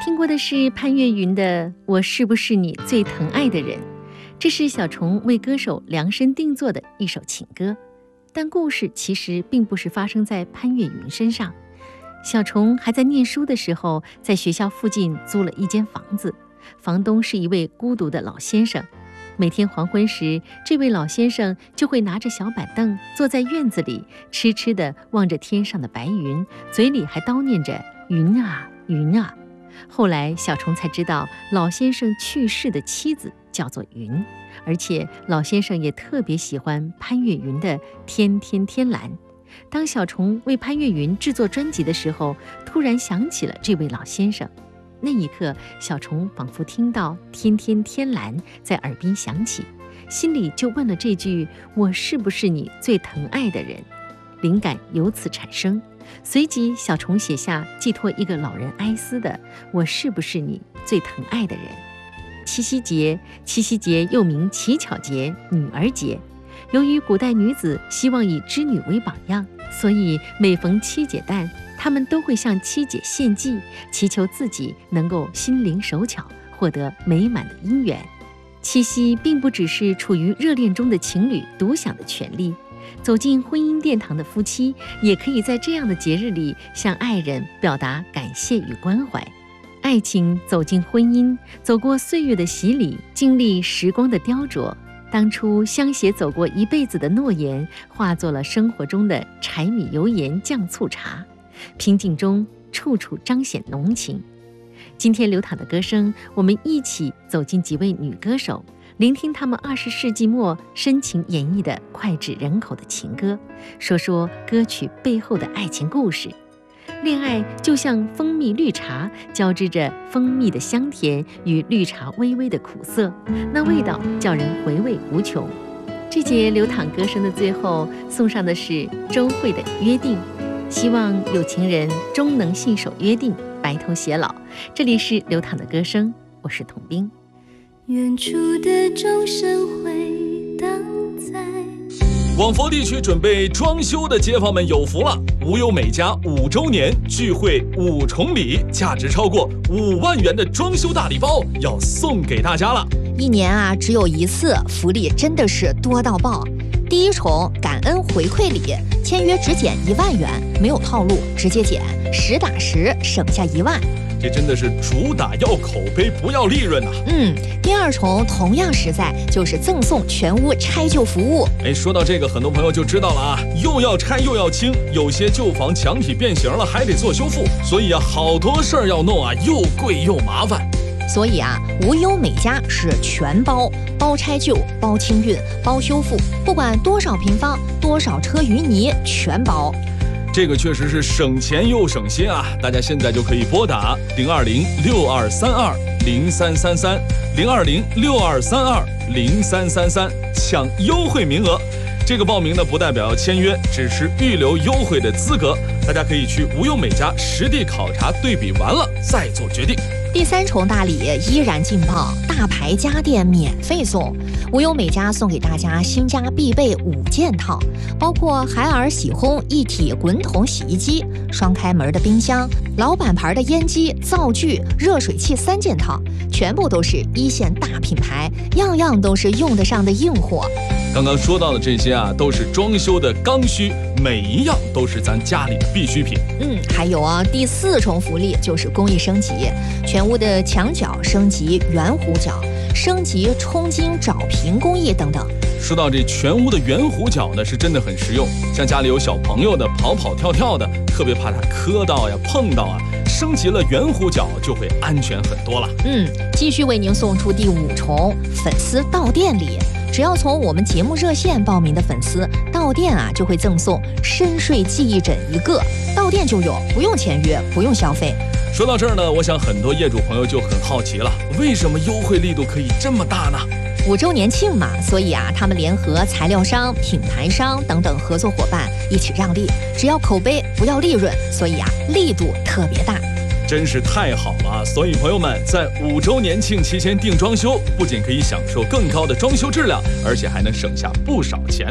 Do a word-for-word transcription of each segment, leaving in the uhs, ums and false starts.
听过的是潘越云的《我是不是你最疼爱的人》，这是小虫为歌手量身定做的一首情歌。但故事其实并不是发生在潘越云身上。小虫还在念书的时候，在学校附近租了一间房子，房东是一位孤独的老先生。每天黄昏时，这位老先生就会拿着小板凳坐在院子里，痴痴地望着天上的白云，嘴里还叨念着云啊云啊。后来小虫才知道，老先生去世的妻子叫做云，而且老先生也特别喜欢潘越云的《天天天蓝》。当小虫为潘越云制作专辑的时候，突然想起了这位老先生。那一刻，小虫仿佛听到《天天天蓝》在耳边响起，心里就问了这句：我是不是你最疼爱的人？灵感由此产生。随即小虫写下寄托一个老人哀思的我是不是你最疼爱的人。七夕节，七夕节又名乞巧节、女儿节。由于古代女子希望以织女为榜样，所以每逢七姐诞，她们都会向七姐献祭，祈求自己能够心灵手巧，获得美满的姻缘。七夕并不只是处于热恋中的情侣独享的权利，走进婚姻殿堂的夫妻也可以在这样的节日里向爱人表达感谢与关怀。爱情走进婚姻，走过岁月的洗礼，经历时光的雕琢，当初相携走过一辈子的诺言，化作了生活中的柴米油盐酱醋茶，平静中处处彰显浓情。今天流淌的歌声，我们一起走进几位女歌手，聆听她们二十世纪末深情演绎的脍炙人口的情歌，说说歌曲背后的爱情故事。恋爱就像蜂蜜绿茶，交织着蜂蜜的香甜与绿茶微微的苦涩，那味道叫人回味无穷。这节流淌歌声的最后，送上的是周蕙的约定，希望有情人终能信守约定，白头偕老。这里是流淌的歌声，我是童冰。 远处的钟声回荡在广佛地区准备装修的街坊们有福了，无忧美家五周年聚会五重礼，价值超过五万元的装修大礼包要送给大家了。 一年啊只有一次，福利真的是多到爆。第一重感恩回馈礼，签约只减一万元，没有套路，直接减，实打实省下一万。 这真的是主打要口碑不要利润呐、啊！ 嗯，第二重同样实在，就是赠送全屋拆旧服务。 哎，说到这个，很多朋友就知道了啊，又要拆又要清，有些旧房墙体变形了，还得做修复，所以啊，好多事儿要弄啊，又贵又麻烦。 所以啊，无忧美家是全包，包拆旧、包清运、包修复，不管多少平方、多少车淤泥，全包。 这个确实是省钱又省心啊！大家现在就可以拨打零二零六二三二零三三三零二零六二三二零三三三抢优惠名额。这个报名呢，不代表要签约，只是预留优惠的资格。大家可以去无忧美家实地考察对比完了再做决定。 第三重大礼依然劲爆，大牌家电免费送。无忧美家送给大家新家必备五件套，包括海尔喜烘一体滚筒洗衣机、双开门的冰箱、老板牌的烟机、灶具、热水器三件套，全部都是一线大品牌，样样都是用得上的硬货。 刚刚说到的这些啊，都是装修的刚需，每一样都是咱家里的必需品。 嗯，还有啊，第四重福利就是工艺升级，全屋的墙角升级圆弧角，升级冲金找平工艺等等。 说到这全屋的圆弧角呢，是真的很实用，像家里有小朋友的跑跑跳跳的，特别怕他磕到呀碰到啊，升级了圆弧角就会安全很多了。 嗯，继续为您送出第五重粉丝到店礼。只要从我们节目热线报名的粉丝到店啊，就会赠送深睡记忆枕一个，到店就有，不用签约，不用消费。 说到这儿呢，我想很多业主朋友就很好奇了，为什么优惠力度可以这么大呢？ 五周年庆嘛，所以啊，他们联合材料商、品牌商等等合作伙伴一起让利，只要口碑不要利润，所以啊，力度特别大。 真是太好了！所以朋友们，在五周年庆期间订装修，不仅可以享受更高的装修质量，而且还能省下不少钱呢。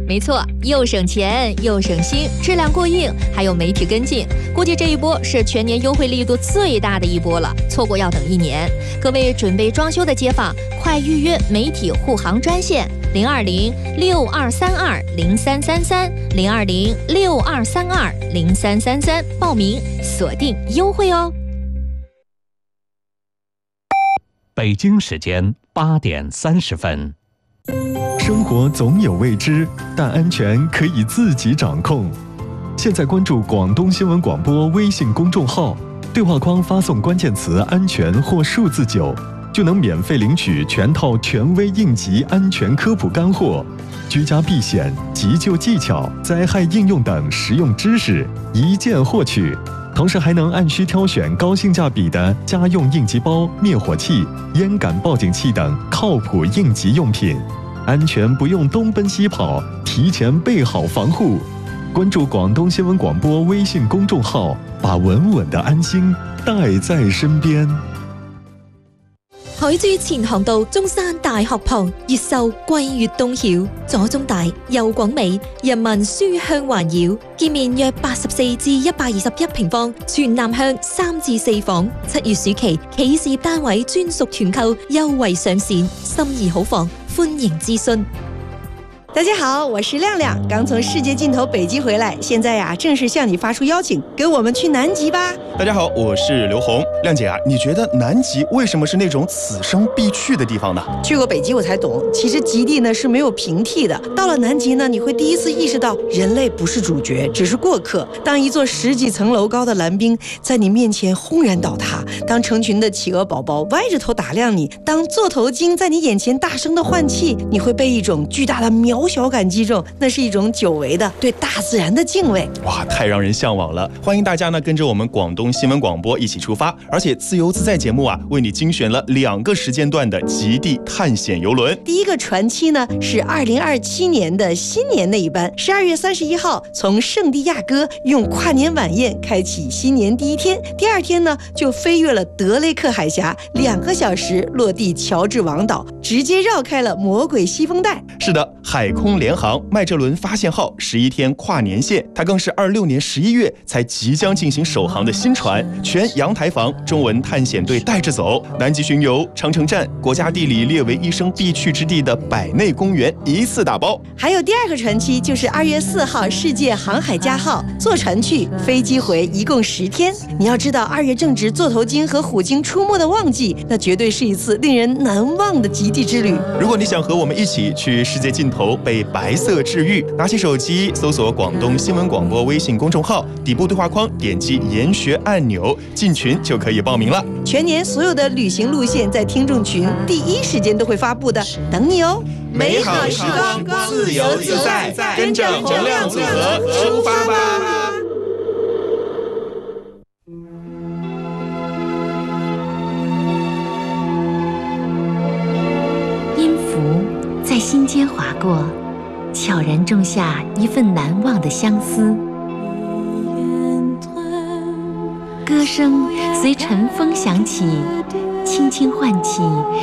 没错，又省钱又省心，质量过硬，还有媒体跟进，估计这一波是全年优惠力度最大的一波了，错过要等一年。各位准备装修的街坊，快预约媒体护航专线零二零六二三二零三三三零二零六二三二零三三三报名锁定优惠哦。 北京时间八点三十分。 生活总有未知，但安全可以自己掌控。现在关注广东新闻广播微信公众号，对话框发送关键词“安全”或数字九，就能免费领取全套权威应急安全科普干货、居家避险、急救技巧、灾害应用等实用知识，一键获取。同时还能按需挑选高性价比的家用应急包、灭火器、烟感报警器等靠谱应急用品，安全不用东奔西跑，提前备好防护。关注广东新闻广播微信公众號，把穩穩的安心帶在身邊。 海珠前航道中山大學旁，越秀貴越東曉，左中大右廣美，人民書香環繞，建面約八十四至一百二十一平方，全南向三至四房。七月暑期企事業單位專屬團購優惠上線，心儀好房歡迎諮詢。 大家好，我是亮亮，刚从世界尽头北极回来，现在呀正式向你发出邀请，跟我们去南极吧。 大家好，我是刘红。亮姐啊，你觉得南极为什么是那种此生必去的地方呢？ 去过北极我才懂，其实极地呢是没有平替的。到了南极呢，你会第一次意识到人类不是主角，只是过客。当一座十几层楼高的蓝冰在你面前轰然倒塌，当成群的企鹅宝宝歪着头打量你，当座头鲸在你眼前大声的换气，你会被一种巨大的渺小感击中，那是一种久违的对大自然的敬畏。 哇，太让人向往了！欢迎大家呢跟着我们广东新闻广播一起出发，而且自由自在节目啊为你精选了两个时间段的极地探险游轮。 第一个船期呢是二零二七年的新年那一班，十二月三十一号从圣地亚哥用跨年晚宴开启新年第一天，第二天呢就飞越了德雷克海峡，两个小时落地乔治王岛，直接绕开了魔鬼西风带。 是的，海空联航麦哲伦发现号十一天跨年线，它更是二六年十一月才即将进行首航的新船，全阳台房中文探险队带着走，南极巡游、长城站、国家地理列为一生必去之地的百内公园一次打包。 还有第二个船期就是二月四号世界航海家号，坐船去飞机回，一共十天。你要知道，二月正值座头鲸和虎鲸出没的旺季，那绝对是一次令人难忘的极地之旅。 如果你想和我们一起去世界尽头被白色治愈，拿起手机搜索广东新闻广播微信公众号，底部对话框点击研学按钮，进群就可以报名了。 全年所有的旅行路线在听众群第一时间都会发布的，等你哦。 美好时光，自由自在，跟着洪亮组合出发吧。 音符在心间划过，悄然种下一份难忘的相思。歌声随晨风响起，轻轻唤起